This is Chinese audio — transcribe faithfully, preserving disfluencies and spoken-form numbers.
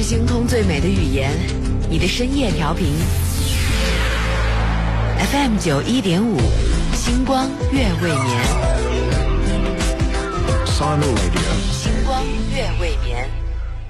星空最美的语言，你的深夜调频 F M 九一点五，星光月未眠。 Simon Radio。 星光月未眠。